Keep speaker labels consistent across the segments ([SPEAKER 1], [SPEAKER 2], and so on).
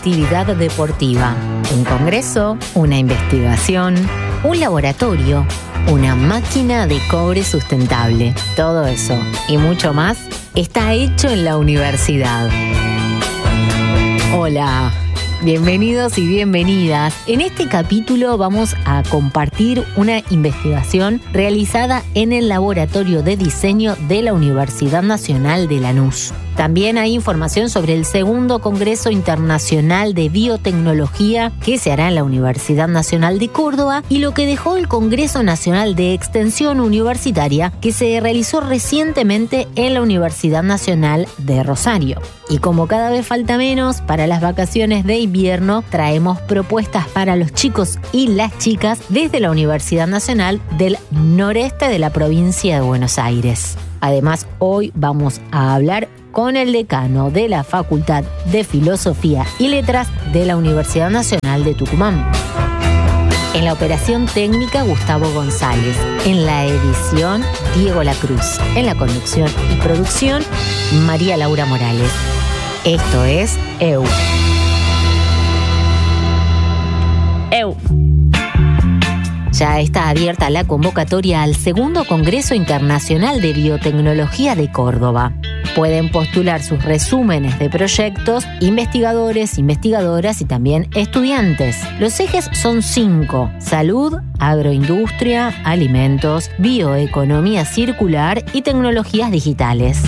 [SPEAKER 1] actividad deportiva, un congreso, una investigación, un laboratorio, una máquina de cobre sustentable. Todo eso y mucho más está hecho en la universidad. Hola, bienvenidos y bienvenidas. En este capítulo vamos a compartir una investigación realizada en el Laboratorio de Diseño de la Universidad Nacional de Lanús. También hay información sobre el segundo Congreso Internacional de Biotecnología que se hará en la Universidad Nacional de Córdoba y lo que dejó el Congreso Nacional de Extensión Universitaria que se realizó recientemente en la Universidad Nacional de Rosario. Y como cada vez falta menos para las vacaciones de invierno, traemos propuestas para los chicos y las chicas desde la Universidad Nacional del noreste de la provincia de Buenos Aires. Además, hoy vamos a hablar con el decano de la Facultad de Filosofía y Letras de la Universidad Nacional de Tucumán. En la operación técnica, Gustavo González. En la edición, Diego Lacruz. En la conducción y producción, María Laura Morales. Esto es EU. Ya está abierta la convocatoria al segundo Congreso Internacional de Biotecnología de Córdoba. Pueden postular sus resúmenes de proyectos investigadores, investigadoras y también estudiantes. Los ejes son 5: salud, agroindustria, alimentos, bioeconomía circular y tecnologías digitales.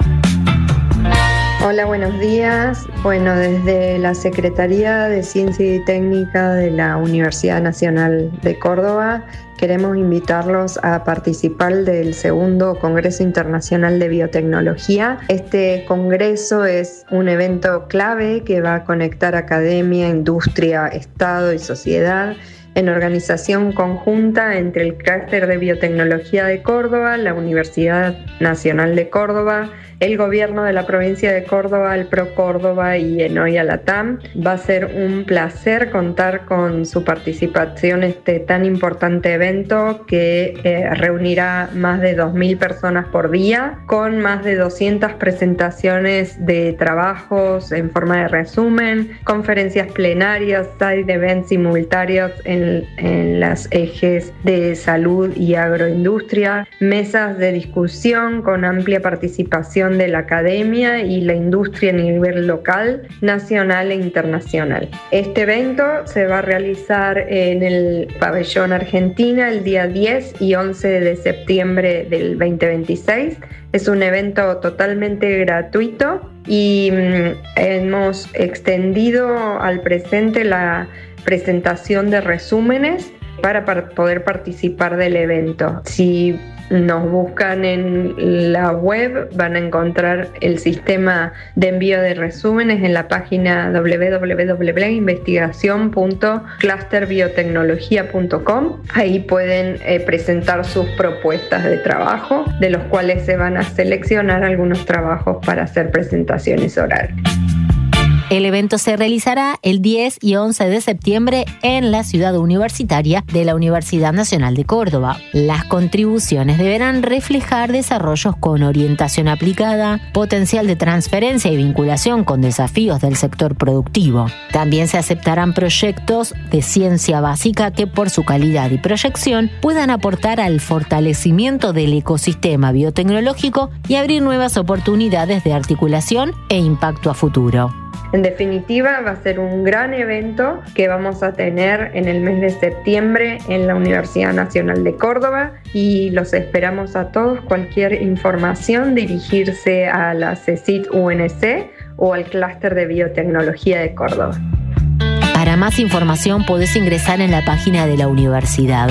[SPEAKER 2] Hola, buenos días. Bueno, desde la Secretaría de Ciencia y Técnica de la Universidad Nacional de Córdoba queremos invitarlos a participar del segundo Congreso Internacional de Biotecnología. Este congreso es un evento clave que va a conectar academia, industria, Estado y sociedad en organización conjunta entre el Clúster de Biotecnología de Córdoba, la Universidad Nacional de Córdoba, el Gobierno de la Provincia de Córdoba, el Pro Córdoba y Enoia Latam. Va a ser un placer contar con su participación en este tan importante evento que reunirá más de 2.000 personas por día, con más de 200 presentaciones de trabajos en forma de resumen, conferencias plenarias, side events simultáneos en las ejes de salud y agroindustria, mesas de discusión con amplia participación de la academia y la industria a nivel local, nacional e internacional. Este evento se va a realizar en el Pabellón Argentina el día 10 y 11 de septiembre del 2026. Es un evento totalmente gratuito y hemos extendido al presente la presentación de resúmenes para poder participar del evento. Si nos buscan en la web, van a encontrar el sistema de envío de resúmenes en la página www.investigacion.clusterbiotecnologia.com. Ahí pueden presentar sus propuestas de trabajo, de los cuales se van a seleccionar algunos trabajos para hacer presentaciones orales.
[SPEAKER 1] El evento se realizará el 10 y 11 de septiembre en la ciudad universitaria de la Universidad Nacional de Córdoba. Las contribuciones deberán reflejar desarrollos con orientación aplicada, potencial de transferencia y vinculación con desafíos del sector productivo. También se aceptarán proyectos de ciencia básica que por su calidad y proyección puedan aportar al fortalecimiento del ecosistema biotecnológico y abrir nuevas oportunidades de articulación e impacto a futuro.
[SPEAKER 2] En definitiva, va a ser un gran evento que vamos a tener en el mes de septiembre en la Universidad Nacional de Córdoba y los esperamos a todos. Cualquier información, dirigirse a la CECIT UNC o al Clúster de Biotecnología de Córdoba.
[SPEAKER 1] Para más información podés ingresar en la página de la universidad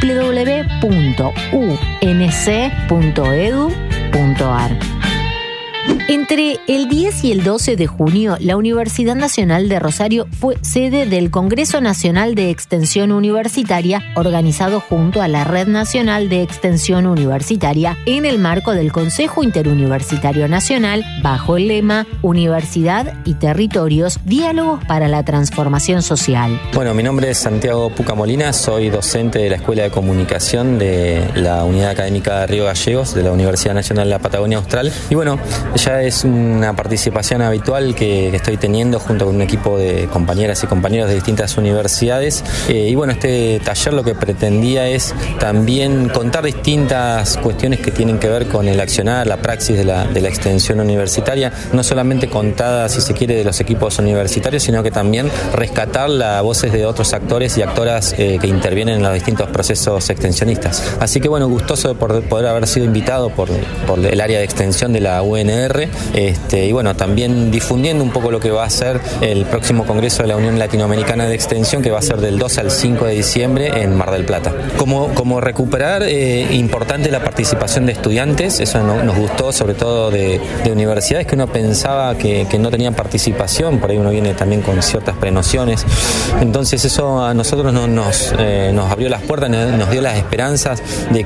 [SPEAKER 1] www.unc.edu.ar. Entre el 10 y el 12 de junio, la Universidad Nacional de Rosario fue sede del Congreso Nacional de Extensión Universitaria, organizado junto a la Red Nacional de Extensión Universitaria en el marco del Consejo Interuniversitario Nacional, bajo el lema Universidad y Territorios, Diálogos para la Transformación Social.
[SPEAKER 3] Bueno, mi nombre es Santiago Puca Molina, soy docente de la Escuela de Comunicación de la Unidad Académica de Río Gallegos, de la Universidad Nacional de la Patagonia Austral. Y bueno, ya es una participación habitual que estoy teniendo junto con un equipo de compañeras y compañeros de distintas universidades. Y bueno, este taller lo que pretendía es también contar distintas cuestiones que tienen que ver con el accionar, la praxis de la extensión universitaria, no solamente contada, si se quiere, de los equipos universitarios, sino que también rescatar las voces de otros actores y actoras que intervienen en los distintos procesos extensionistas. Así que bueno, gustoso de poder haber sido invitado por el área de extensión de la UNR, y bueno, también difundiendo un poco lo que va a ser el próximo Congreso de la Unión Latinoamericana de Extensión, que va a ser del 2 al 5 de diciembre en Mar del Plata. Como recuperar, importante la participación de estudiantes, eso nos gustó, sobre todo de universidades que uno pensaba que no tenían participación, por ahí uno viene también con ciertas prenociones, entonces eso a nosotros nos abrió las puertas, nos dio las esperanzas de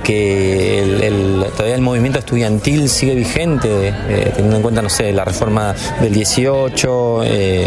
[SPEAKER 3] que todavía el movimiento estudiantil sigue vigente, teniendo en cuenta, no sé, la reforma del 18,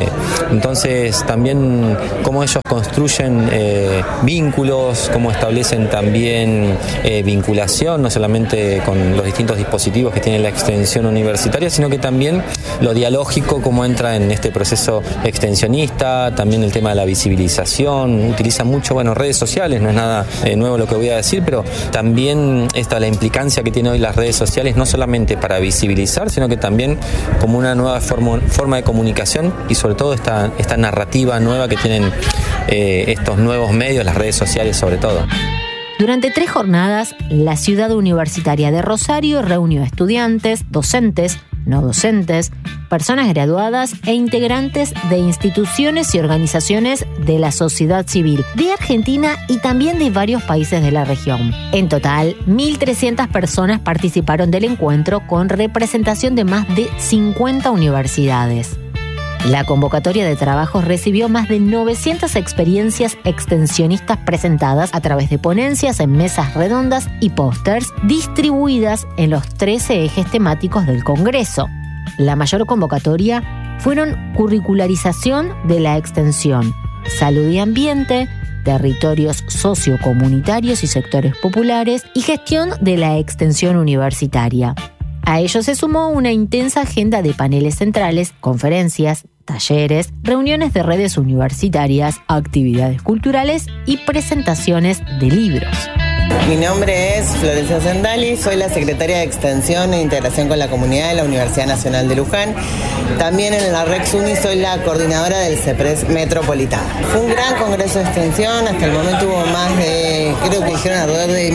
[SPEAKER 3] entonces también cómo ellos construyen vínculos, cómo establecen también vinculación, no solamente con los distintos dispositivos que tiene la extensión universitaria, sino que también lo dialógico, cómo entra en este proceso extensionista, también el tema de la visibilización, utiliza mucho, redes sociales, no es nada nuevo lo que voy a decir, pero también la implicancia que tiene hoy las redes sociales, no solamente para visibilizar, sino que también como una nueva forma de comunicación y sobre todo esta narrativa nueva que tienen estos nuevos medios, las redes sociales sobre todo.
[SPEAKER 1] Durante 3 jornadas, la ciudad universitaria de Rosario reunió estudiantes, docentes, no docentes, personas graduadas e integrantes de instituciones y organizaciones de la sociedad civil de Argentina y también de varios países de la región. En total, 1.300 personas participaron del encuentro con representación de más de 50 universidades. La convocatoria de trabajos recibió más de 900 experiencias extensionistas presentadas a través de ponencias en mesas redondas y pósters distribuidas en los 13 ejes temáticos del Congreso. La mayor convocatoria fueron curricularización de la extensión, salud y ambiente, territorios sociocomunitarios y sectores populares y gestión de la extensión universitaria. A ello se sumó una intensa agenda de paneles centrales, conferencias, talleres, reuniones de redes universitarias, actividades culturales y presentaciones de libros.
[SPEAKER 4] Mi nombre es Florencia Sendali, soy la secretaria de Extensión e Integración con la Comunidad de la Universidad Nacional de Luján. También en la Rex Uni soy la coordinadora del CEPRES Metropolitano. Fue un gran congreso de extensión, hasta el momento hubo más de, creo que dijeron alrededor de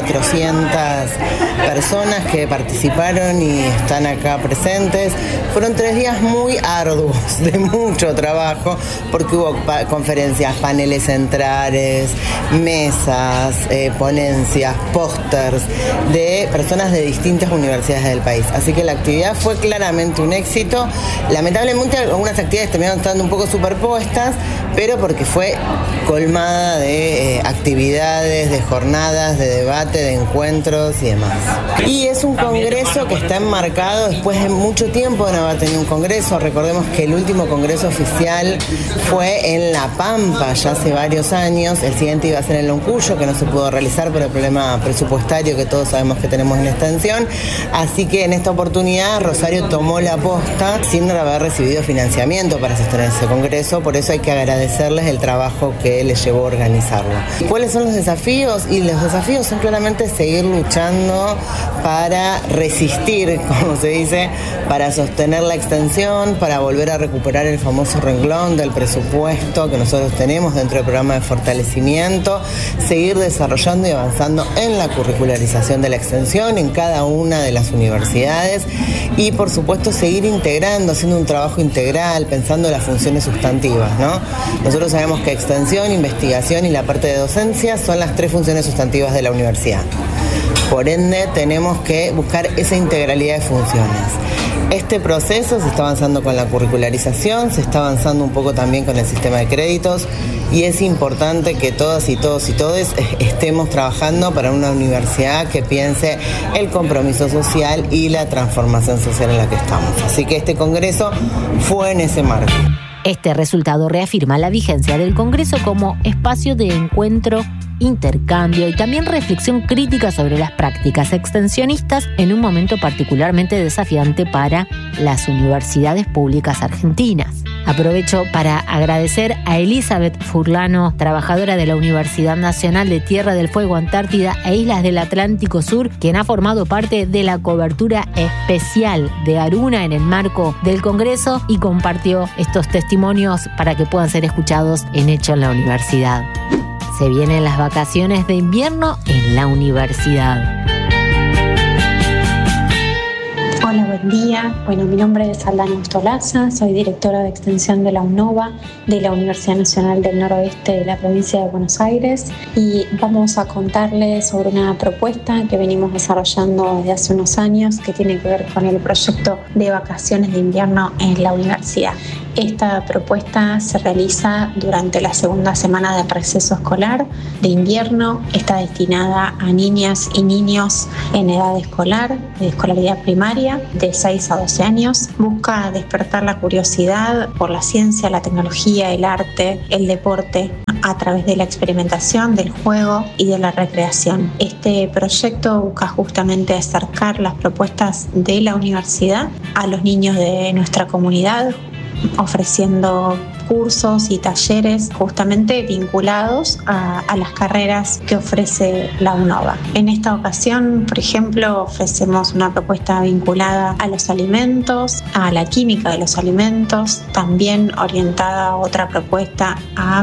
[SPEAKER 4] 1.400 personas que participaron y están acá presentes. Fueron 3 días muy arduos, de mucho trabajo, porque hubo conferencias, paneles centrales, mesas, ponencias, pósters de personas de distintas universidades del país. Así que la actividad fue claramente un éxito. Lamentablemente algunas actividades terminaron estando un poco superpuestas, pero porque fue colmada de actividades, de jornadas, de debate, de encuentros y demás. Y es un congreso que está enmarcado después de mucho tiempo de no haber tenido un congreso. Recordemos que el último congreso oficial fue en La Pampa, ya hace varios años. El siguiente iba a ser en Loncuyo, que no se pudo realizar por el problema presupuestario que todos sabemos que tenemos en la extensión. Así que en esta oportunidad Rosario tomó la posta sin haber recibido financiamiento para sostener ese congreso. Por eso hay que agradecerles el trabajo que les llevó a organizarlo. ¿Cuáles son los desafíos? Y los desafíos son claramente seguir luchando para resistir, como se dice, para sostener la extensión, para volver a recuperar el famoso renglón del presupuesto que nosotros tenemos dentro del programa de fortalecimiento, seguir desarrollando y avanzando en la curricularización de la extensión en cada una de las universidades y, por supuesto, seguir integrando, haciendo un trabajo integral, pensando en las funciones sustantivas, ¿no? Nosotros sabemos que extensión, investigación y la parte de docencia son las 3 funciones sustantivas de la universidad. Por ende, tenemos que buscar esa integralidad de funciones. Este proceso se está avanzando con la curricularización, se está avanzando un poco también con el sistema de créditos y es importante que todas y todos y todes estemos trabajando para una universidad que piense el compromiso social y la transformación social en la que estamos. Así que este congreso fue en ese marco.
[SPEAKER 1] Este resultado reafirma la vigencia del Congreso como espacio de encuentro intercambio y también reflexión crítica sobre las prácticas extensionistas en un momento particularmente desafiante para las universidades públicas argentinas. Aprovecho para agradecer a Elizabeth Furlano, trabajadora de la Universidad Nacional de Tierra del Fuego, Antártida e Islas del Atlántico Sur, quien ha formado parte de la cobertura especial de Aruna en el marco del Congreso y compartió estos testimonios para que puedan ser escuchados en Hecho en la Universidad. Se vienen las vacaciones de invierno en la universidad.
[SPEAKER 5] Hola, buen día. Bueno, mi nombre es Aldana Ostolaza, soy directora de extensión de la UNOVA de la Universidad Nacional del Noroeste de la provincia de Buenos Aires, y vamos a contarles sobre una propuesta que venimos desarrollando desde hace unos años que tiene que ver con el proyecto de vacaciones de invierno en la universidad. Esta propuesta se realiza durante la segunda semana del receso escolar de invierno. Está destinada a niñas y niños en edad escolar, de escolaridad primaria, de 6 a 12 años. Busca despertar la curiosidad por la ciencia, la tecnología, el arte, el deporte, a través de la experimentación, del juego y de la recreación. Este proyecto busca justamente acercar las propuestas de la universidad a los niños de nuestra comunidad, ofreciendo cursos y talleres justamente vinculados a las carreras que ofrece la UNOVA. En esta ocasión, por ejemplo, ofrecemos una propuesta vinculada a los alimentos, a la química de los alimentos, también orientada a otra propuesta a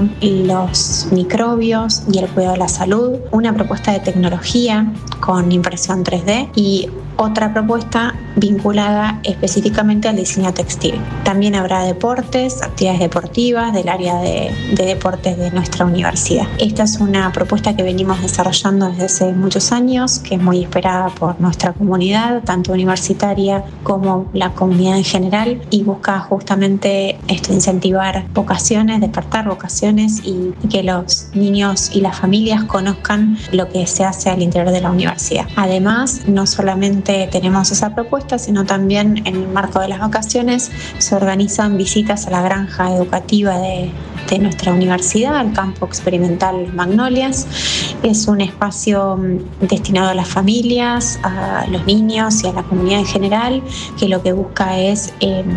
[SPEAKER 5] los microbios y el cuidado de la salud, una propuesta de tecnología con impresión 3D y otra propuesta vinculada específicamente al diseño textil. También habrá deportes, actividades deportivas del área de deportes de nuestra universidad. Esta es una propuesta que venimos desarrollando desde hace muchos años, que es muy esperada por nuestra comunidad, tanto universitaria como la comunidad en general, y busca justamente incentivar vocaciones, despertar vocaciones y que los niños y las familias conozcan lo que se hace al interior de la universidad. Además, no solamente tenemos esa propuesta, sino también en el marco de las vacaciones se organizan visitas a la granja educativa de nuestra universidad, al campo experimental Magnolias. Es un espacio destinado a las familias, a los niños y a la comunidad en general, que lo que busca es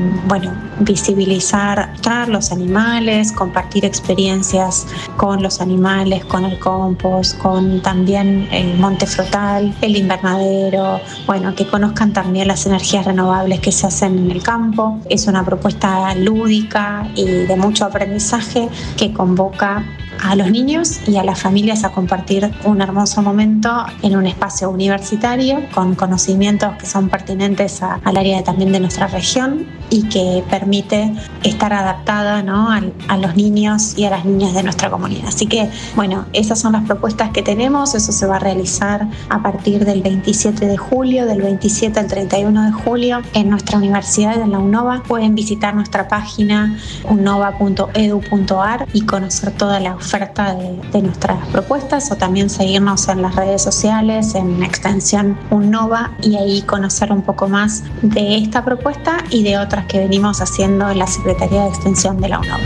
[SPEAKER 5] visibilizar los animales, compartir experiencias con los animales, con el compost, con también el monte frutal, el invernadero, que conozcan también las energías renovables que se hacen en el campo. Es una propuesta lúdica y de mucho aprendizaje que convoca a los niños y a las familias a compartir un hermoso momento en un espacio universitario con conocimientos que son pertinentes al área también de nuestra región y que permite estar adaptada, a los niños y a las niñas de nuestra comunidad. Así que, esas son las propuestas que tenemos. Eso se va a realizar a partir del 27 de julio, del 27 al 31 de julio en nuestra universidad, en la UNOVA. Pueden visitar nuestra página unova.edu.ar y conocer toda la oferta de nuestras propuestas, o también seguirnos en las redes sociales en extensión UNOVA y ahí conocer un poco más de esta propuesta y de otras que venimos haciendo en la Secretaría de Extensión de la UNOVA.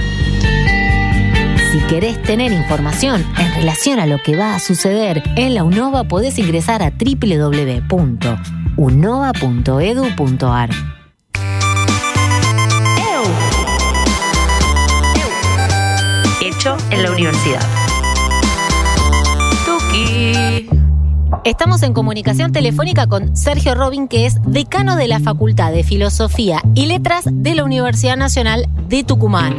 [SPEAKER 1] Si querés tener información en relación a lo que va a suceder en la UNOVA, podés ingresar a www.unova.edu.ar. Hecho en la universidad. Tuki. Estamos en comunicación telefónica con Sergio Robin, que es decano de la Facultad de Filosofía y Letras de la Universidad Nacional de Tucumán.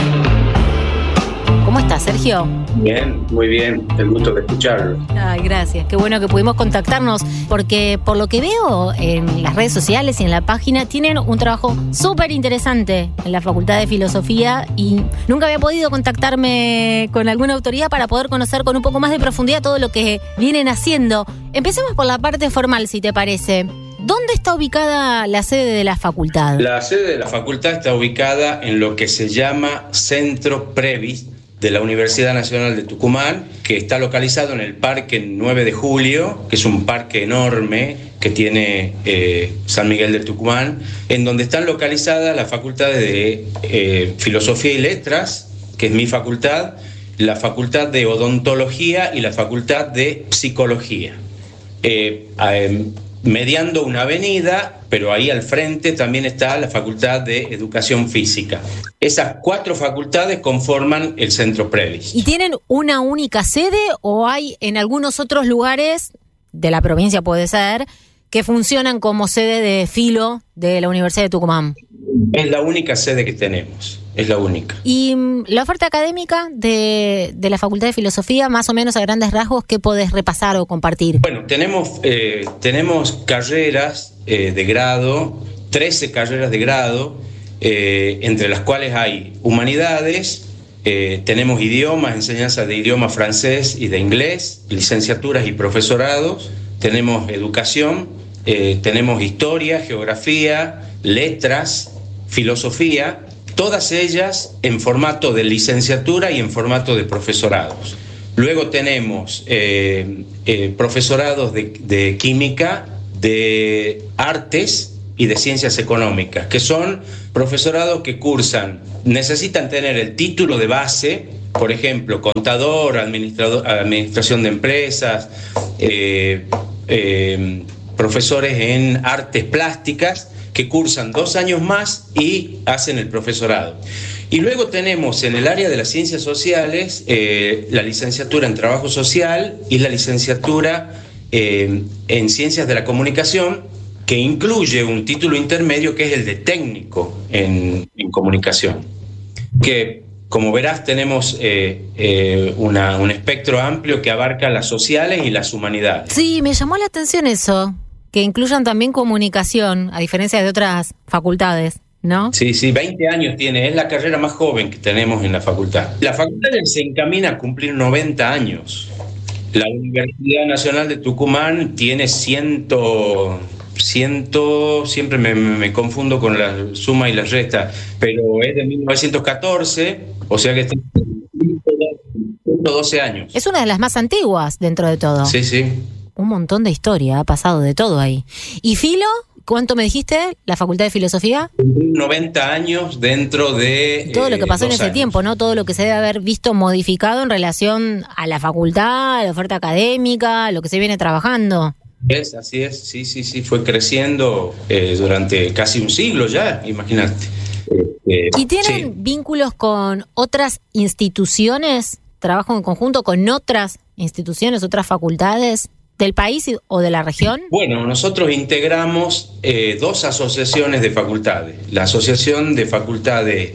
[SPEAKER 1] ¿Cómo estás, Sergio?
[SPEAKER 6] Bien, muy bien. El gusto de escucharlo.
[SPEAKER 1] Ay, gracias. Qué bueno que pudimos contactarnos, porque por lo que veo en las redes sociales y en la página, tienen un trabajo súper interesante en la Facultad de Filosofía y nunca había podido contactarme con alguna autoridad para poder conocer con un poco más de profundidad todo lo que vienen haciendo. Empecemos por la parte formal, si te parece. ¿Dónde está ubicada la sede de la facultad?
[SPEAKER 6] La sede de la facultad está ubicada en lo que se llama Centro Previs de la Universidad Nacional de Tucumán, que está localizado en el Parque 9 de Julio, que es un parque enorme que tiene San Miguel de Tucumán, en donde están localizadas las facultades de Filosofía y Letras, que es mi facultad, la Facultad de Odontología y la Facultad de Psicología, mediando una avenida, pero ahí al frente también está la Facultad de Educación Física. Esas 4 facultades conforman el Centro Previs.
[SPEAKER 1] ¿Y tienen una única sede o hay en algunos otros lugares, de la provincia puede ser, que funcionan como sede de filo de la Universidad de Tucumán?
[SPEAKER 6] Es la única sede que tenemos, es la única.
[SPEAKER 1] ¿Y la oferta académica de la Facultad de Filosofía, más o menos a grandes rasgos, qué podés repasar o compartir?
[SPEAKER 6] Bueno, tenemos carreras de grado, 13 carreras de grado, entre las cuales hay humanidades, tenemos idiomas, enseñanza de idioma francés y de inglés, licenciaturas y profesorados, tenemos educación, tenemos historia, geografía, letras, filosofía, todas ellas en formato de licenciatura y en formato de profesorados. Luego tenemos profesorados de química, de artes y de ciencias económicas, que son profesorados que necesitan tener el título de base, por ejemplo, contador, administración de empresas, profesores en artes plásticas, que cursan 2 años más y hacen el profesorado. Y luego tenemos en el área de las ciencias sociales la licenciatura en trabajo social y la licenciatura en ciencias de la comunicación, que incluye un título intermedio que es el de técnico en comunicación, que como verás tenemos un espectro amplio que abarca las sociales y las humanidades.
[SPEAKER 1] Sí, me llamó la atención eso, que incluyan también comunicación, a diferencia de otras facultades, ¿no?
[SPEAKER 6] Sí, 20 años tiene, es la carrera más joven que tenemos en la facultad. La facultad se encamina a cumplir 90 años. La Universidad Nacional de Tucumán tiene siempre me confundo con la suma y la resta, pero es de 1914, o sea que está 12 años.
[SPEAKER 1] Es una de las más antiguas dentro de todo.
[SPEAKER 6] Sí.
[SPEAKER 1] Un montón de historia, ha pasado de todo ahí. ¿Y Filo? ¿Cuánto me dijiste? ¿La Facultad de Filosofía?
[SPEAKER 6] 90 años dentro de...
[SPEAKER 1] todo lo que pasó en ese
[SPEAKER 6] años.
[SPEAKER 1] tiempo, ¿no? Todo lo que se debe haber visto modificado en relación a la facultad, a la oferta académica, a lo que se viene trabajando.
[SPEAKER 6] Así es, sí, fue creciendo durante casi un siglo ya, imagínate.
[SPEAKER 1] ¿Y tienen vínculos con otras instituciones? ¿Trabajan en conjunto con otras instituciones, otras facultades del país o de la región?
[SPEAKER 6] Bueno, nosotros integramos 2 asociaciones de facultades. La Asociación de Facultades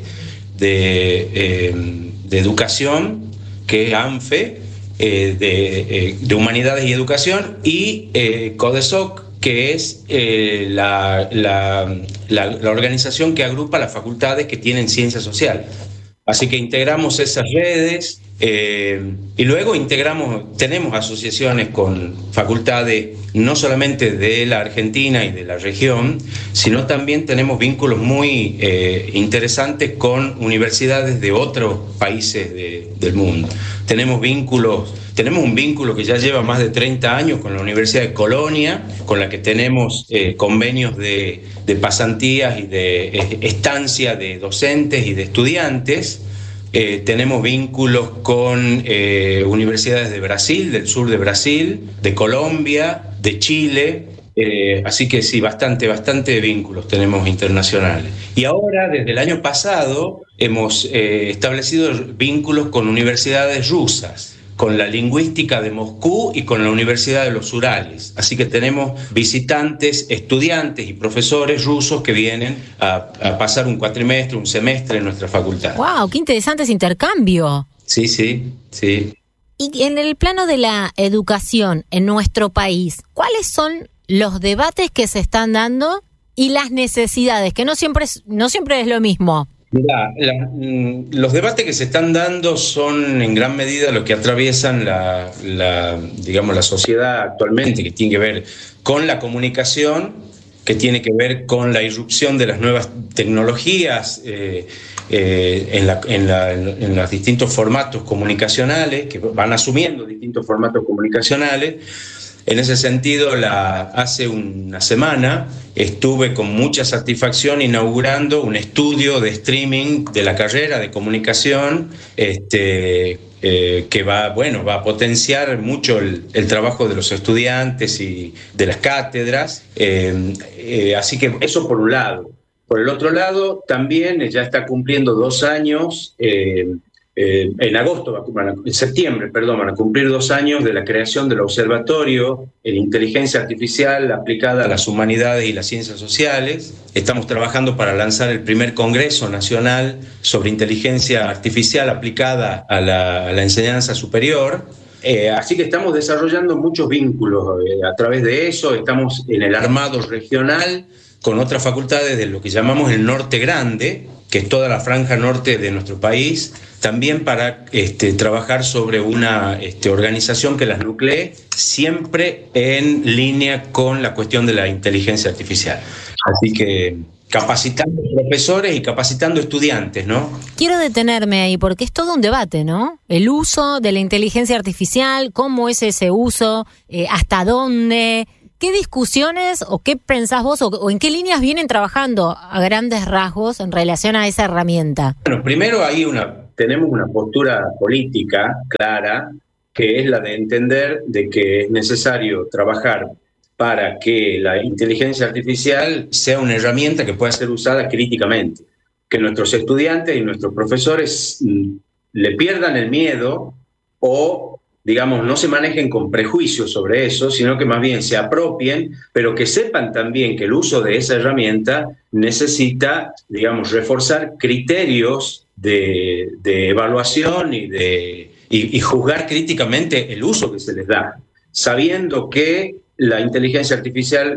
[SPEAKER 6] de Educación, que es ANFE, de Humanidades y Educación, y CODESOC, que es la organización que agrupa las facultades que tienen ciencias sociales. Así que integramos esas redes y luego tenemos asociaciones con facultades no solamente de la Argentina y de la región, sino también tenemos vínculos muy interesantes con universidades de otros países del mundo. Tenemos un vínculo que ya lleva más de 30 años con la Universidad de Colonia, con la que tenemos convenios de pasantías y de estancia de docentes y de estudiantes. Tenemos vínculos con universidades de Brasil, del sur de Brasil, de Colombia, de Chile, así que sí, bastante vínculos tenemos internacionales. Y ahora, desde el año pasado, hemos establecido vínculos con universidades rusas, con la lingüística de Moscú y con la Universidad de los Urales. Así que tenemos visitantes, estudiantes y profesores rusos que vienen a pasar un cuatrimestre, un semestre en nuestra facultad.
[SPEAKER 1] ¡Wow! ¡Qué interesante ese intercambio!
[SPEAKER 6] Sí.
[SPEAKER 1] Y en el plano de la educación en nuestro país, ¿cuáles son los debates que se están dando y las necesidades? Que no siempre es lo mismo.
[SPEAKER 6] Mirá, los debates que se están dando son en gran medida los que atraviesan la sociedad actualmente, que tiene que ver con la comunicación, que tiene que ver con la irrupción de las nuevas tecnologías en los distintos formatos comunicacionales, que van asumiendo distintos formatos comunicacionales, En ese sentido, hace una semana estuve con mucha satisfacción inaugurando un estudio de streaming de la carrera de comunicación que va a potenciar mucho el trabajo de los estudiantes y de las cátedras. Así que eso por un lado. Por el otro lado, también ya está cumpliendo 2 años. En septiembre, van a cumplir 2 años de la creación del Observatorio en Inteligencia Artificial aplicada a las humanidades y las ciencias sociales. Estamos trabajando para lanzar el primer Congreso Nacional sobre Inteligencia Artificial aplicada a la enseñanza superior. Así que estamos desarrollando muchos vínculos a través de eso. Estamos en el armado regional con otras facultades de lo que llamamos el Norte Grande, que es toda la franja norte de nuestro país, también para trabajar sobre una organización que las nuclee, siempre en línea con la cuestión de la inteligencia artificial. Así que capacitando profesores y capacitando estudiantes, ¿no?
[SPEAKER 1] Quiero detenerme ahí porque es todo un debate, ¿no? El uso de la inteligencia artificial, cómo es ese uso, hasta dónde. ¿Qué discusiones o qué pensás vos o en qué líneas vienen trabajando a grandes rasgos en relación a esa herramienta?
[SPEAKER 6] Bueno, primero tenemos una postura política clara, que es la de entender de que es necesario trabajar para que la inteligencia artificial sea una herramienta que pueda ser usada críticamente, que nuestros estudiantes y nuestros profesores le pierdan el miedo o no se manejen con prejuicios sobre eso, sino que más bien se apropien, pero que sepan también que el uso de esa herramienta necesita, reforzar criterios de evaluación y juzgar críticamente el uso que se les da, sabiendo que la inteligencia artificial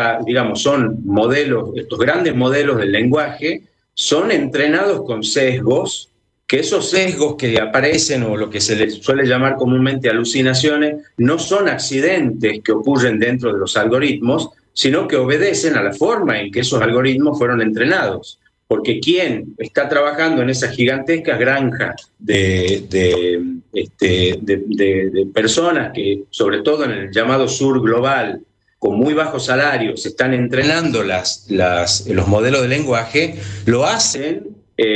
[SPEAKER 6] son modelos, estos grandes modelos del lenguaje, son entrenados con sesgos, que esos sesgos que aparecen, o lo que se les suele llamar comúnmente alucinaciones, no son accidentes que ocurren dentro de los algoritmos, sino que obedecen a la forma en que esos algoritmos fueron entrenados. Porque quien está trabajando en esa gigantesca granja de personas que, sobre todo en el llamado sur global, con muy bajos salarios, están entrenando los modelos de lenguaje, lo hacen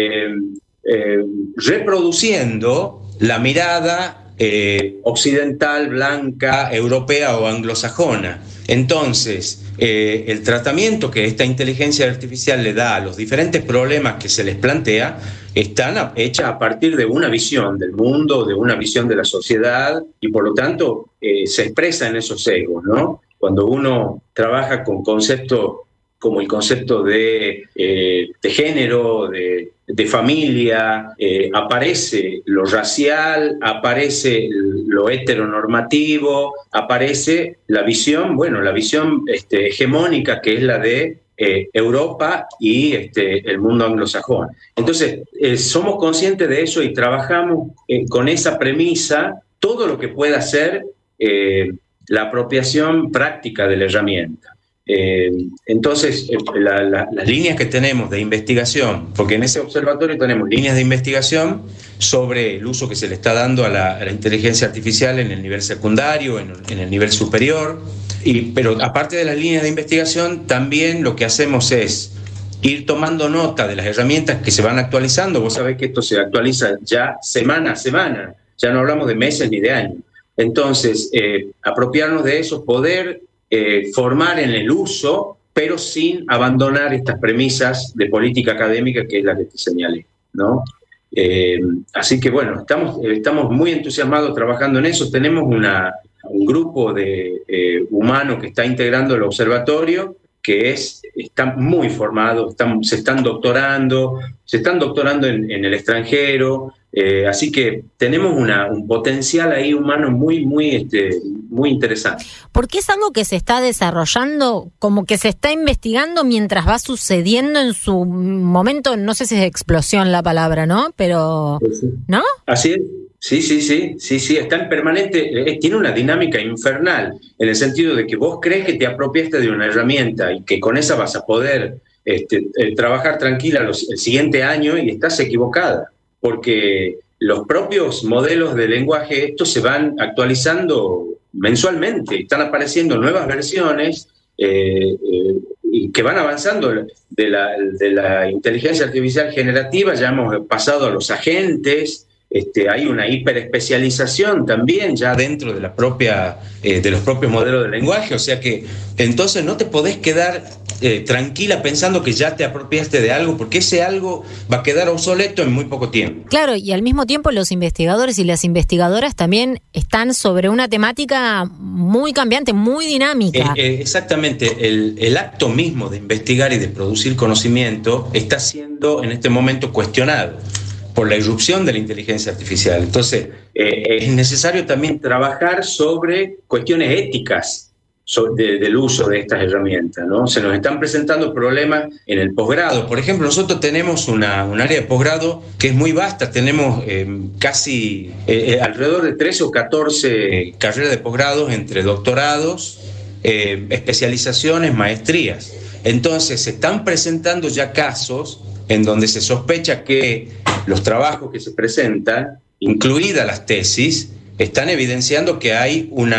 [SPEAKER 6] reproduciendo la mirada occidental, blanca, europea o anglosajona. Entonces, el tratamiento que esta inteligencia artificial le da a los diferentes problemas que se les plantea están hechas a partir de una visión del mundo, de una visión de la sociedad, y por lo tanto se expresa en esos sesgos, ¿no? Cuando uno trabaja con conceptos como el concepto de género, de familia, aparece lo racial, aparece lo heteronormativo, aparece la visión hegemónica, que es la de Europa y el mundo anglosajón. Entonces, somos conscientes de eso y trabajamos con esa premisa todo lo que pueda ser la apropiación práctica de la herramienta. Entonces, las líneas que tenemos de investigación, porque en ese observatorio tenemos líneas de investigación sobre el uso que se le está dando a la inteligencia artificial en el nivel secundario, en el nivel superior, pero aparte de las líneas de investigación, también lo que hacemos es ir tomando nota de las herramientas que se van actualizando. Vos sabés que esto se actualiza ya semana a semana, ya no hablamos de meses ni de años. Entonces, apropiarnos de eso, poder formar en el uso, pero sin abandonar estas premisas de política académica, que es la que te señalé, ¿no? Así que bueno, estamos muy entusiasmados trabajando en eso. Tenemos un grupo de humanos que está integrando el observatorio, que está muy formado, se están doctorando en el extranjero, así que tenemos un potencial ahí humano muy interesante.
[SPEAKER 1] Porque es algo que se está desarrollando, como que se está investigando mientras va sucediendo en su momento, no sé si es explosión la palabra, ¿no? Pero, ¿no?
[SPEAKER 6] Así es. Sí, está en permanente, tiene una dinámica infernal, en el sentido de que vos crees que te apropiaste de una herramienta y que con esa vas a poder trabajar tranquila el siguiente año, y estás equivocada, porque los propios modelos de lenguaje, estos se van actualizando mensualmente, están apareciendo nuevas versiones y que van avanzando de la inteligencia artificial generativa. Ya hemos pasado a los agentes. Hay una hiperespecialización también ya dentro de la propia de los propios modelos de lenguaje, o sea que entonces no te podés quedar tranquila pensando que ya te apropiaste de algo, porque ese algo va a quedar obsoleto en muy poco tiempo.
[SPEAKER 1] Claro, y al mismo tiempo los investigadores y las investigadoras también están sobre una temática muy cambiante, muy dinámica.
[SPEAKER 6] Exactamente, el acto mismo de investigar y de producir conocimiento está siendo en este momento cuestionado por la irrupción de la inteligencia artificial. Entonces, es necesario también trabajar sobre cuestiones éticas del uso de estas herramientas, ¿no? Se nos están presentando problemas en el posgrado. Por ejemplo, nosotros tenemos un área de posgrado que es muy vasta. Tenemos casi alrededor de 13 o 14 carreras de posgrado entre doctorados, especializaciones, maestrías. Entonces, se están presentando ya casos en donde se sospecha que los trabajos que se presentan, incluidas las tesis, están evidenciando que hay un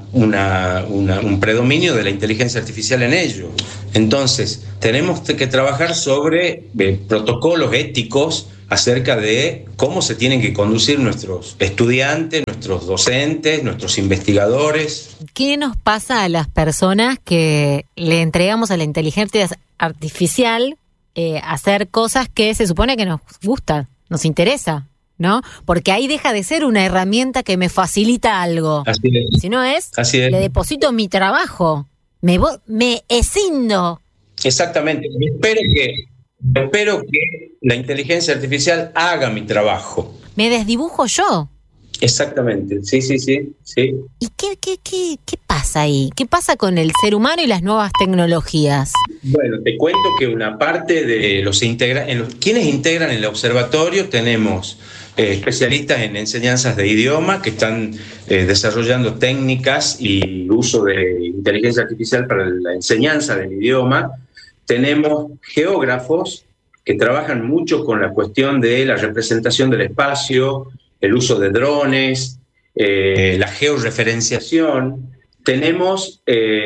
[SPEAKER 6] predominio de la inteligencia artificial en ello. Entonces, tenemos que trabajar sobre protocolos éticos acerca de cómo se tienen que conducir nuestros estudiantes, nuestros docentes, nuestros investigadores.
[SPEAKER 1] ¿Qué nos pasa a las personas que le entregamos a la inteligencia artificial hacer cosas que se supone que nos gustan, nos interesa, ¿no? Porque ahí deja de ser una herramienta que me facilita algo.
[SPEAKER 6] Así es.
[SPEAKER 1] Si no es, le deposito mi trabajo, me escindo.
[SPEAKER 6] Exactamente. Espero que la inteligencia artificial haga mi trabajo.
[SPEAKER 1] Me desdibujo yo.
[SPEAKER 6] Exactamente, sí.
[SPEAKER 1] ¿Y qué pasa ahí? ¿Qué pasa con el ser humano y las nuevas tecnologías?
[SPEAKER 6] Bueno, te cuento que una parte de quienes integran el observatorio, tenemos especialistas en enseñanzas de idioma que están desarrollando técnicas y uso de inteligencia artificial para la enseñanza del idioma. Tenemos geógrafos que trabajan mucho con la cuestión de la representación del espacio, el uso de drones, la georreferenciación. Tenemos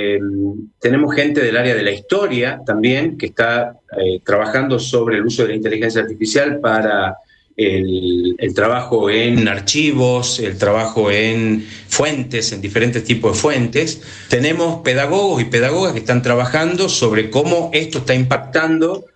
[SPEAKER 6] gente del área de la historia también que está trabajando sobre el uso de la inteligencia artificial para el trabajo en archivos, el trabajo en fuentes, en diferentes tipos de fuentes. Tenemos pedagogos y pedagogas que están trabajando sobre cómo esto está impactando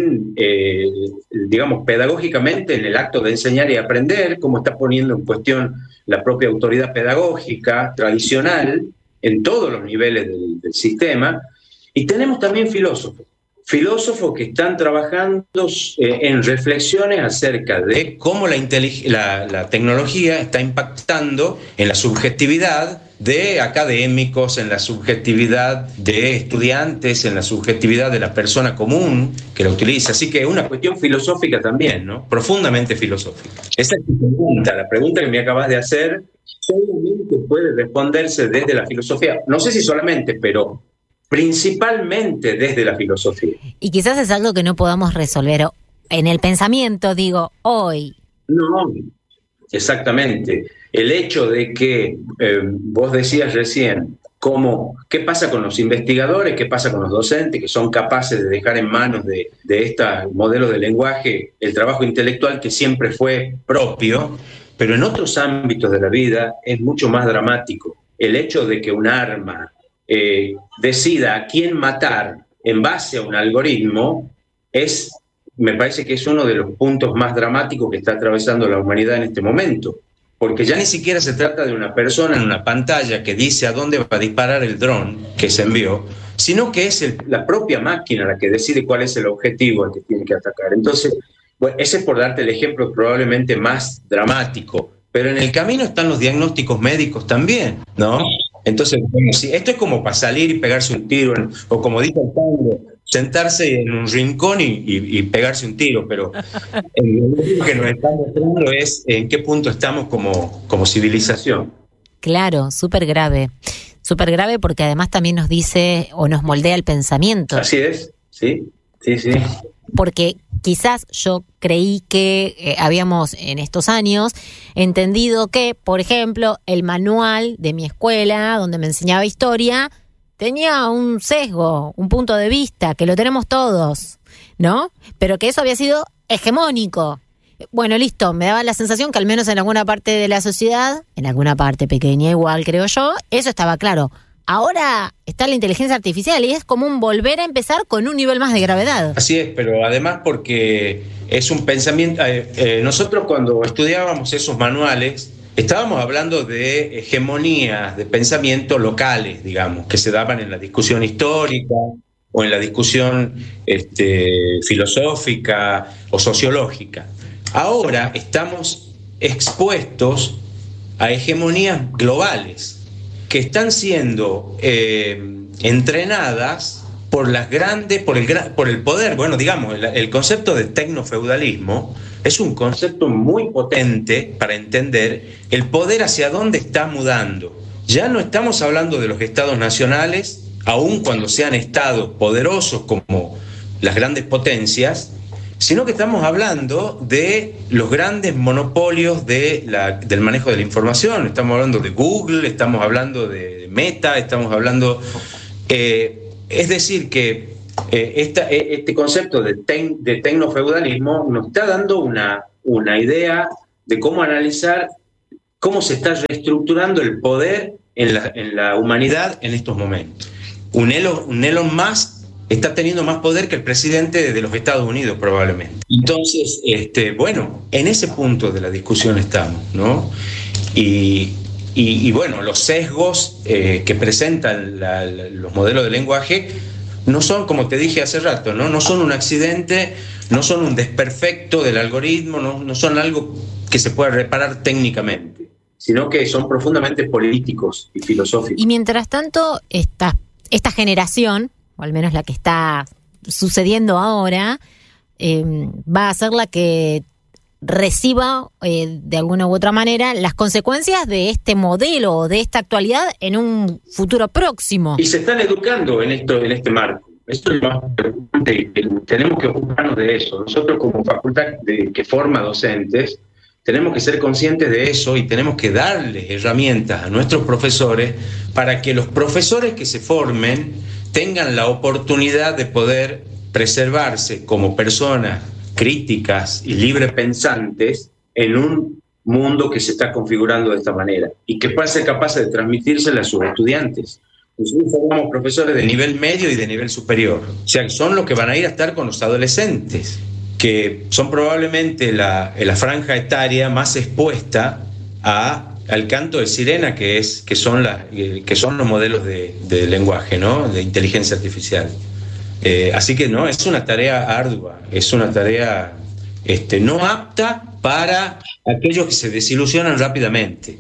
[SPEAKER 6] pedagógicamente en el acto de enseñar y aprender, cómo está poniendo en cuestión la propia autoridad pedagógica tradicional en todos los niveles del sistema. Y tenemos también filósofos que están trabajando en reflexiones acerca de cómo la tecnología está impactando en la subjetividad de académicos, en la subjetividad de estudiantes, en la subjetividad de la persona común que la utiliza. Así que es una cuestión filosófica también, ¿no? Profundamente filosófica. Esa es tu pregunta, la pregunta que me acabas de hacer, solamente puede responderse desde la filosofía. No sé si solamente, pero principalmente desde la filosofía.
[SPEAKER 1] Y quizás es algo que no podamos resolver en el pensamiento, digo, hoy.
[SPEAKER 6] No, exactamente. El hecho de que vos decías recién, ¿qué pasa con los investigadores? ¿Qué pasa con los docentes que son capaces de dejar en manos de estos modelos de lenguaje el trabajo intelectual que siempre fue propio? Pero en otros ámbitos de la vida es mucho más dramático. El hecho de que un arma decida a quién matar en base a un algoritmo me parece que es uno de los puntos más dramáticos que está atravesando la humanidad en este momento, porque ya ni siquiera se trata de una persona en una pantalla que dice a dónde va a disparar el dron que se envió, sino que es la propia máquina la que decide cuál es el objetivo al que tiene que atacar. Entonces, bueno, ese es por darte el ejemplo probablemente más dramático, pero en el camino están los diagnósticos médicos también, ¿no? Entonces, bueno, sí, esto es como para salir y pegarse un tiro, o como dice el tango, sentarse en un rincón y pegarse un tiro, pero lo que nos está mostrando es en qué punto estamos como civilización.
[SPEAKER 1] Claro, súper grave porque además también nos dice o nos moldea el pensamiento.
[SPEAKER 6] Así es, sí.
[SPEAKER 1] porque quizás yo creí que habíamos en estos años entendido que, por ejemplo, el manual de mi escuela, donde me enseñaba historia, tenía un sesgo, un punto de vista, que lo tenemos todos, ¿no? Pero que eso había sido hegemónico. Bueno, listo, me daba la sensación que al menos en alguna parte de la sociedad, en alguna parte pequeña igual creo yo, eso estaba claro. Ahora está la inteligencia artificial y es como un volver a empezar con un nivel más de gravedad.
[SPEAKER 6] Así es, pero además porque es un pensamiento... nosotros cuando estudiábamos esos manuales estábamos hablando de hegemonías de pensamiento locales, digamos, que se daban en la discusión histórica o en la discusión filosófica o sociológica. Ahora estamos expuestos a hegemonías globales que están siendo entrenadas por las grandes, por el poder. Bueno, digamos, el concepto de tecnofeudalismo es un concepto muy potente para entender el poder hacia dónde está mudando. Ya no estamos hablando de los estados nacionales, aun cuando sean estados poderosos como las grandes potencias, sino que estamos hablando de los grandes monopolios del manejo de la información. Estamos hablando de Google, estamos hablando de Meta, estamos hablando... es decir, que este concepto de tecnofeudalismo nos está dando una idea de cómo analizar cómo se está reestructurando el poder en la humanidad en estos momentos. Un Elon Musk está teniendo más poder que el presidente de los Estados Unidos, probablemente. Entonces, bueno, en ese punto de la discusión estamos, ¿no? Y bueno, los sesgos que presentan los modelos de lenguaje no son, como te dije hace rato, no son un accidente, no son un desperfecto del algoritmo, no son algo que se pueda reparar técnicamente, sino que son profundamente políticos y filosóficos.
[SPEAKER 1] Y mientras tanto, esta generación, o al menos la que está sucediendo ahora, va a ser la que reciba de alguna u otra manera las consecuencias de este modelo o de esta actualidad en un futuro próximo.
[SPEAKER 6] Y se están educando en este marco. Esto es lo más preocupante. Tenemos que ocuparnos de eso. Nosotros como facultad que forma docentes tenemos que ser conscientes de eso y tenemos que darles herramientas a nuestros profesores para que los profesores que se formen tengan la oportunidad de poder preservarse como personas críticas y librepensantes en un mundo que se está configurando de esta manera y que puedan ser capaces de transmitírsela a sus estudiantes. Nosotros formamos profesores de nivel medio y de nivel superior, o sea, son los que van a ir a estar con los adolescentes, que son probablemente la franja etaria más expuesta al canto de sirena que son los modelos de lenguaje, ¿no? De inteligencia artificial. Así que no, es una tarea ardua, es una tarea no apta para aquellos que se desilusionan rápidamente.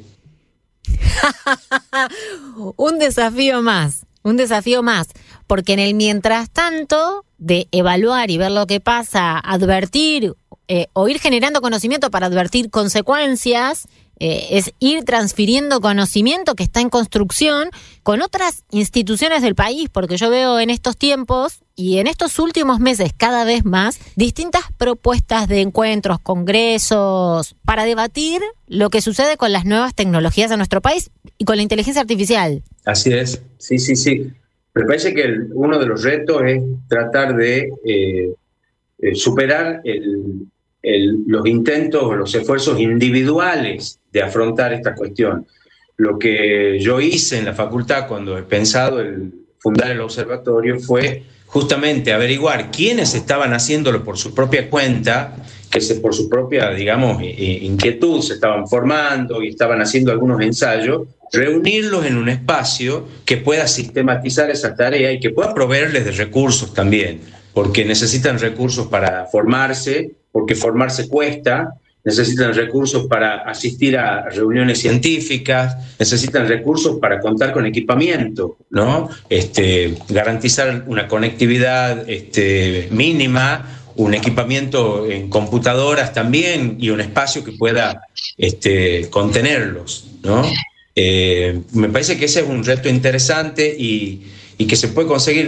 [SPEAKER 1] Un desafío más, porque en el mientras tanto de evaluar y ver lo que pasa, advertir o ir generando conocimiento para advertir consecuencias, es ir transfiriendo conocimiento que está en construcción con otras instituciones del país, porque yo veo en estos tiempos y en estos últimos meses cada vez más distintas propuestas de encuentros, congresos, para debatir lo que sucede con las nuevas tecnologías en nuestro país y con la inteligencia artificial.
[SPEAKER 6] Así es, sí. Me parece que uno de los retos es tratar de superar los intentos o los esfuerzos individuales de afrontar esta cuestión. Lo que yo hice en la facultad cuando he pensado en fundar el observatorio fue justamente averiguar quiénes estaban haciéndolo por su propia cuenta, que por su propia, digamos, inquietud se estaban formando y estaban haciendo algunos ensayos, reunirlos en un espacio que pueda sistematizar esa tarea y que pueda proveerles de recursos también, porque necesitan recursos para formarse, porque formarse cuesta, necesitan recursos para asistir a reuniones científicas, necesitan recursos para contar con equipamiento, ¿no? Garantizar una conectividad mínima, un equipamiento en computadoras también y un espacio que pueda contenerlos, ¿no? Me parece que ese es un reto interesante y que se puede conseguir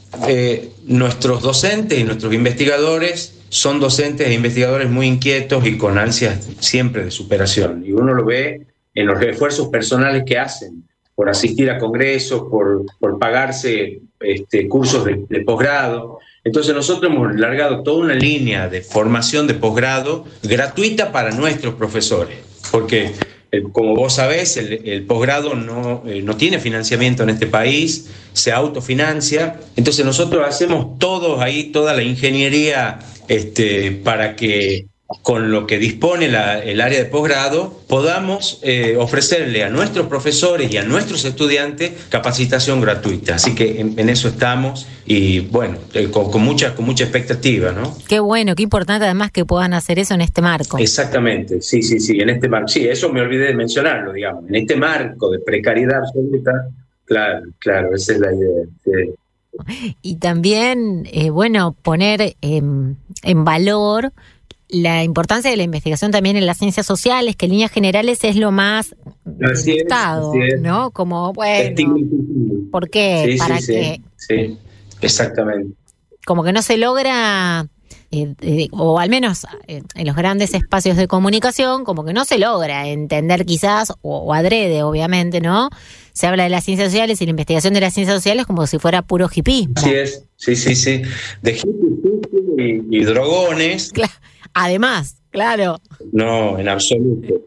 [SPEAKER 6] nuestros docentes y nuestros investigadores son docentes e investigadores muy inquietos y con ansias siempre de superación. Y uno lo ve en los esfuerzos personales que hacen por asistir a congresos, por pagarse cursos de posgrado. Entonces nosotros hemos largado toda una línea de formación de posgrado gratuita para nuestros profesores, porque como vos sabés, el posgrado no tiene financiamiento en este país, se autofinancia. Entonces nosotros hacemos todos ahí, toda la ingeniería para que con lo que dispone el área de posgrado podamos ofrecerle a nuestros profesores y a nuestros estudiantes capacitación gratuita. Así que en eso estamos y bueno, con mucha expectativa, ¿no?
[SPEAKER 1] Qué bueno, qué importante además que puedan hacer eso en este marco.
[SPEAKER 6] Exactamente, sí, en este marco. Sí, eso me olvidé de mencionarlo, digamos. En este marco de precariedad absoluta, claro, esa es la idea. Sí.
[SPEAKER 1] Y también, poner en valor la importancia de la investigación también en las ciencias sociales, que en líneas generales es lo más del Estado, ¿no? Como, bueno, ¿por qué? ¿Para qué?
[SPEAKER 6] Sí, exactamente.
[SPEAKER 1] Como que no se logra, o al menos en los grandes espacios de comunicación, como que no se logra entender quizás, o adrede, obviamente, ¿no? Se habla de las ciencias sociales y la investigación de las ciencias sociales como si fuera puro hippie.
[SPEAKER 6] Así es, sí. De hippie y drogones.
[SPEAKER 1] Además, claro.
[SPEAKER 6] No, en absoluto.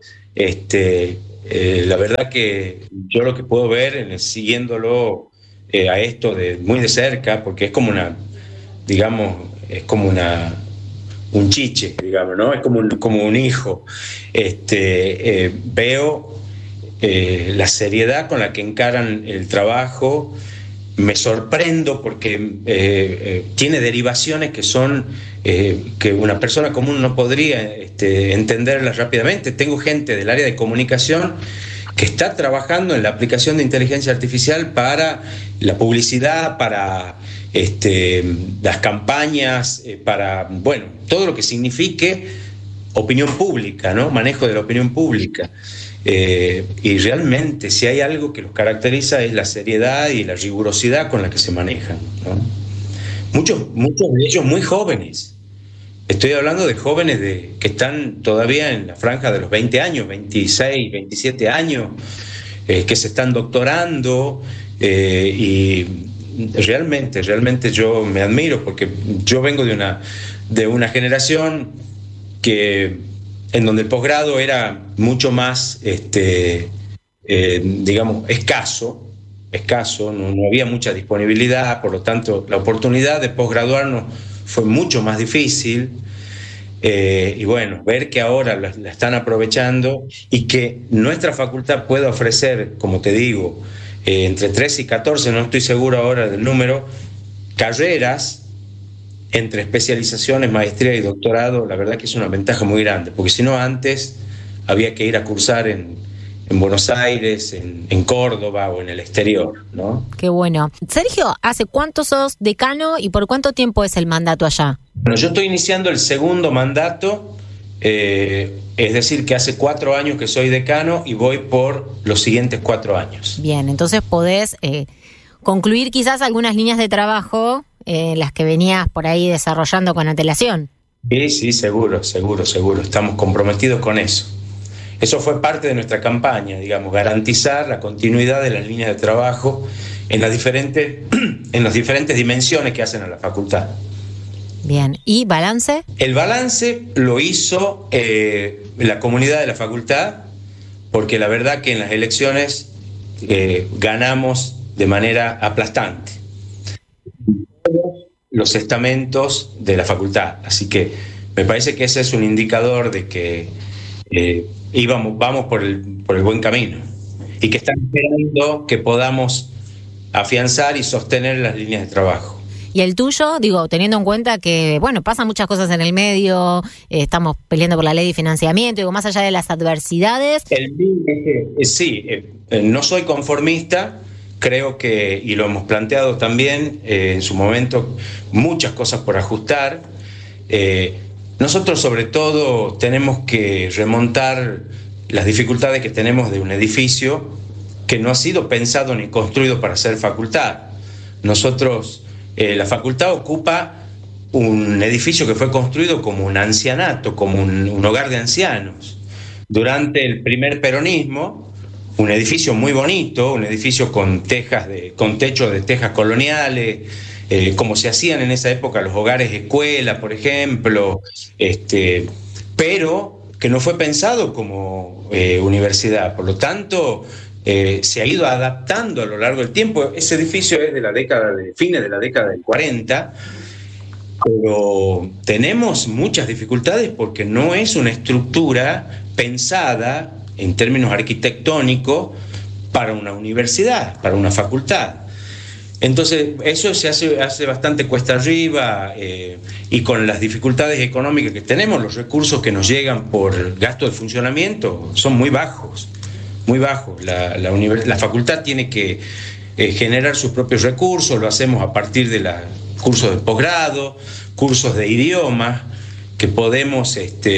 [SPEAKER 6] La verdad que yo lo que puedo ver, siguiéndolo a esto muy de cerca, porque es como un chiche, digamos, ¿no? Es como un hijo. Veo la seriedad con la que encaran el trabajo. Me sorprendo porque tiene derivaciones que son que una persona común no podría entenderlas rápidamente. Tengo gente del área de comunicación que está trabajando en la aplicación de inteligencia artificial para la publicidad, para las campañas, para todo lo que signifique opinión pública, ¿no? Manejo de la opinión pública. Y realmente si hay algo que los caracteriza es la seriedad y la rigurosidad con la que se manejan, ¿no? Muchos de ellos muy jóvenes. Estoy hablando de jóvenes que están todavía en la franja de los 20 años, 26, 27 años, que se están doctorando, y realmente yo me admiro porque yo vengo de una generación en donde el posgrado era mucho más, escaso, no había mucha disponibilidad, por lo tanto la oportunidad de posgraduarnos fue mucho más difícil, y ver que ahora la están aprovechando y que nuestra facultad pueda ofrecer, como te digo, entre 13 y 14, no estoy seguro ahora del número, carreras entre especializaciones, maestría y doctorado. La verdad que es una ventaja muy grande, porque si no antes había que ir a cursar en Buenos Aires, en Córdoba o en el exterior, ¿no?
[SPEAKER 1] Qué bueno. Sergio, ¿hace cuánto sos decano y por cuánto tiempo es el mandato allá?
[SPEAKER 6] Bueno, yo estoy iniciando el segundo mandato, es decir, que hace 4 años que soy decano y voy por los siguientes 4 años.
[SPEAKER 1] Bien, entonces podés concluir quizás algunas líneas de trabajo las que venías por ahí desarrollando con antelación.
[SPEAKER 6] Sí, seguro. Estamos comprometidos con eso. Eso fue parte de nuestra campaña, digamos, garantizar la continuidad de las líneas de trabajo en las diferentes dimensiones que hacen a la facultad.
[SPEAKER 1] Bien, ¿y balance?
[SPEAKER 6] El balance lo hizo la comunidad de la facultad, porque la verdad que en las elecciones ganamos de manera aplastante los estamentos de la facultad. Así que me parece que ese es un indicador de que vamos por el buen camino y que están esperando que podamos afianzar y sostener las líneas de trabajo.
[SPEAKER 1] ¿Y el tuyo? Digo, teniendo en cuenta que, pasan muchas cosas en el medio, estamos peleando por la ley de financiamiento, digo, más allá de las adversidades.
[SPEAKER 6] No soy conformista, creo que, y lo hemos planteado también en su momento, muchas cosas por ajustar. Nosotros sobre todo tenemos que remontar las dificultades que tenemos de un edificio que no ha sido pensado ni construido para ser facultad. Nosotros la facultad ocupa un edificio que fue construido como un ancianato, como un hogar de ancianos. Durante el primer peronismo, un edificio muy bonito, un edificio con techos de tejas coloniales, como se hacían en esa época los hogares escuela, por ejemplo, pero que no fue pensado como universidad. Por lo tanto, se ha ido adaptando a lo largo del tiempo. Ese edificio es de fines de la década del 40, pero tenemos muchas dificultades porque no es una estructura pensada en términos arquitectónicos para una universidad, para una facultad. Entonces, eso se hace bastante cuesta arriba, y con las dificultades económicas que tenemos, los recursos que nos llegan por gasto de funcionamiento son muy bajos, muy bajos. La facultad tiene que generar sus propios recursos, lo hacemos a partir de cursos de posgrado, cursos de idiomas que podemos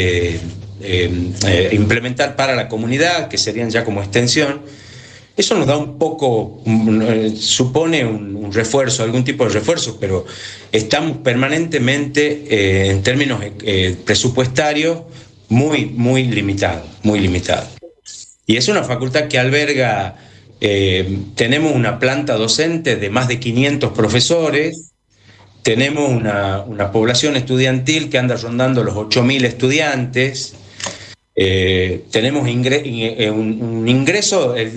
[SPEAKER 6] implementar para la comunidad, que serían ya como extensión. Eso nos da un poco, supone un refuerzo, algún tipo de refuerzo, pero estamos permanentemente en términos presupuestarios muy limitados, muy limitados. Y es una facultad que alberga, tenemos una planta docente de más de 500 profesores, tenemos una población estudiantil que anda rondando los 8.000 estudiantes, tenemos un ingreso,